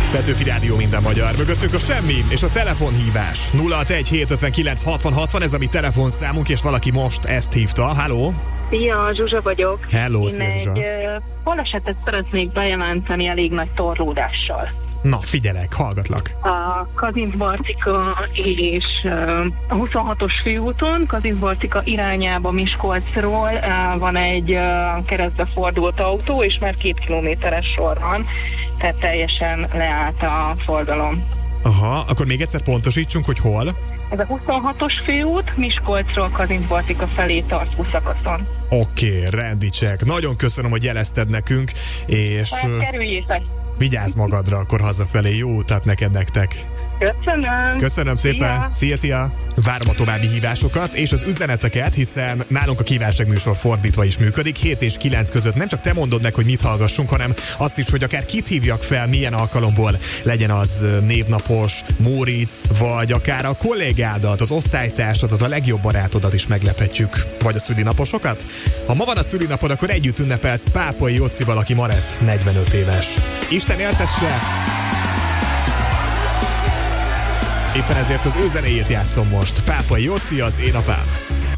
Petőfi Rádió, minden magyar. Mögöttünk a semmi és a telefonhívás. 061 759 60 60, ez a mi telefonszámunk, és valaki most ezt hívta. Halló? Szia, Zsuzsa vagyok. Hello, szia, Én Zsuzsa. egy balesetet szeretnék bejelenteni elég nagy torlódással. Na, figyelek, hallgatlak. A Kazincbarcika és a 26-os főúton, Kazincbarcika irányába Miskolcról van egy keresztbe fordult autó, és már 2 kilométeres sor van, tehát teljesen leállt a forgalom. Aha, akkor még egyszer pontosítsunk, hogy hol. Ez a 26-os főút Miskolcról Kazincbarcika felé tart buszakaszon. Oké, rendítsek. Nagyon köszönöm, hogy jelezted nekünk, és Kerüljétek! vigyázz magadra akkor hazafelé. Jó utat nektek. Köszönöm! Köszönöm szépen! Szia! Várom a további hívásokat és az üzeneteket, hiszen nálunk a kívánságműsor fordítva is működik. 7 és 9 között nem csak te mondod meg, hogy mit hallgassunk, hanem azt is, hogy akár kit hívjak fel, milyen alkalomból, legyen az névnapos, Móricz, vagy akár a kollégádat, az osztálytársadat, a legjobb barátodat is meglephetjük. Vagy a szülinaposokat? Ha ma van a szülinapod, akkor együtt ünnepelsz Pápai Jocival, aki ma lett 45 éves. Isten éltesse! Éppen ezért az ő zenéjét játszom most. Pápai Joci, az én apám.